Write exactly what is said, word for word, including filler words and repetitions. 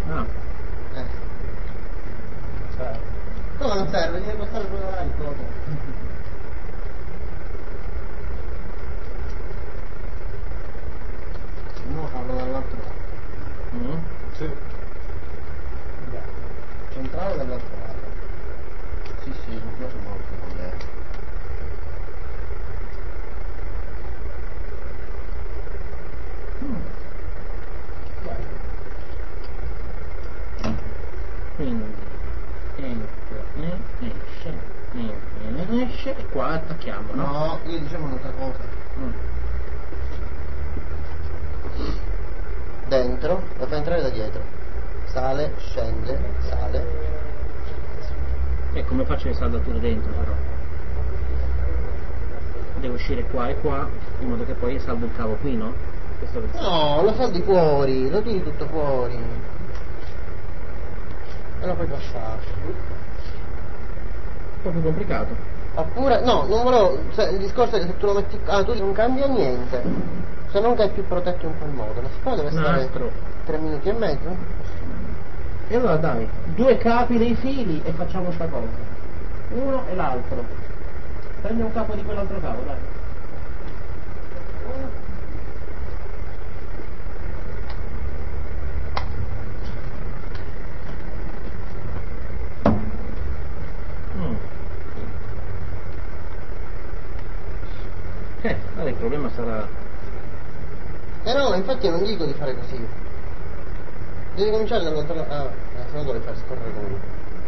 Ah. Eh. Cioè. No, non serve, devi passare quello là il coso. No, fallo dall'altro lato. Mm. Sì. Centrale dall'altro lato. Sì, sì, mi piace molto come è. Quindi entra e esce, entra e esce e qua attacchiamo, no? No, io dicevo un'altra cosa. Mm. Dentro, lo fa entrare da dietro. Sale, scende, sale. E come faccio le saldature dentro però? Devo uscire qua e qua in modo che poi saldo il cavo qui, no? Questo è... No, lo saldi fuori, lo tiri tutto fuori. E lo puoi passare. Un po' più complicato. Oppure, no, non volevo, cioè, il discorso è che se tu lo metti, ah, tu non cambia niente, se non che è più protetto in quel modo, ma siccome deve stare Nastro. tre minuti e mezzo, E allora dai, due capi dei fili e facciamo sta cosa. Uno e l'altro. Prendi un capo di quell'altro cavo, dai. Mm. Eh, allora il problema sarà... eh no, infatti non dico di fare così, devi cominciare dall'altro lato, ah, se no dovrei far scorrere comunque.